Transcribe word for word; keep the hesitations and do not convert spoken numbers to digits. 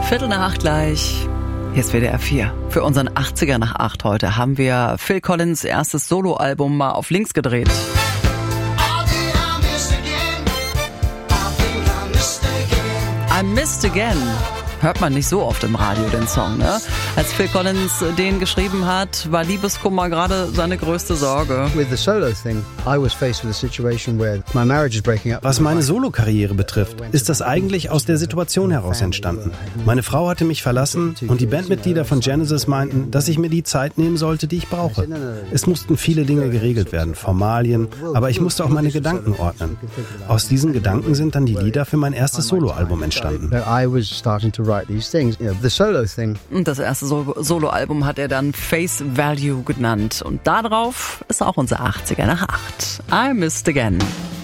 Viertel nach acht gleich. Hier ist W D R vier. Für unseren achtziger nach acht heute haben wir Phil Collins' erstes Soloalbum mal auf links gedreht. I Missed Again. Hört man nicht so oft im Radio, den Song, ne? Als Phil Collins den geschrieben hat, war Liebeskummer gerade seine größte Sorge. Was meine Solokarriere betrifft, ist das eigentlich aus der Situation heraus entstanden. Meine Frau hatte mich verlassen und die Bandmitglieder von Genesis meinten, dass ich mir die Zeit nehmen sollte, die ich brauche. Es mussten viele Dinge geregelt werden, Formalien, aber ich musste auch meine Gedanken ordnen. Aus diesen Gedanken sind dann die Lieder für mein erstes Soloalbum entstanden. Und das erste Soloalbum hat er dann Face Value genannt. Und darauf ist auch unser achtziger nach acht. I Missed Again.